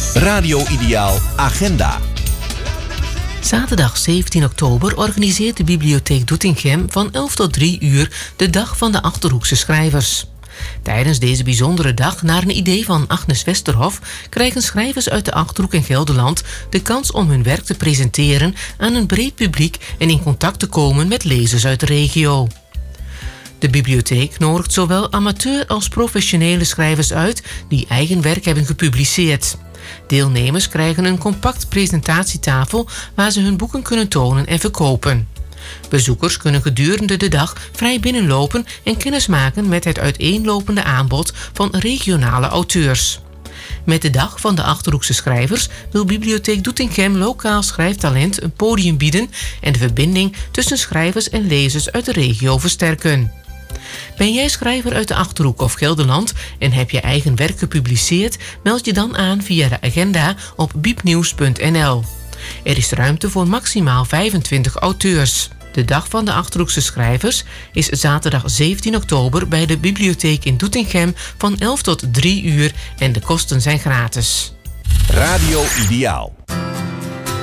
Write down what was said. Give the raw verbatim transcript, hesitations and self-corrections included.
Radio Ideaal Agenda. Zaterdag zeventien oktober organiseert de Bibliotheek Doetinchem van elf tot drie uur de Dag van de Achterhoekse Schrijvers. Tijdens deze bijzondere dag, naar een idee van Agnes Westerhof, krijgen schrijvers uit de Achterhoek en Gelderland de kans om hun werk te presenteren aan een breed publiek en in contact te komen met lezers uit de regio. De bibliotheek nodigt zowel amateur als professionele schrijvers uit die eigen werk hebben gepubliceerd. Deelnemers krijgen een compact presentatietafel waar ze hun boeken kunnen tonen en verkopen. Bezoekers kunnen gedurende de dag vrij binnenlopen en kennismaken met het uiteenlopende aanbod van regionale auteurs. Met de Dag van de Achterhoekse Schrijvers wil Bibliotheek Doetinchem lokaal schrijftalent een podium bieden en de verbinding tussen schrijvers en lezers uit de regio versterken. Ben jij schrijver uit de Achterhoek of Gelderland en heb je eigen werk gepubliceerd? Meld je dan aan via de agenda op bibnieuws punt n l. Er is ruimte voor maximaal vijfentwintig auteurs. De Dag van de Achterhoekse Schrijvers is zaterdag zeventien oktober bij de bibliotheek in Doetinchem van elf tot drie uur en de kosten zijn gratis. Radio Ideaal.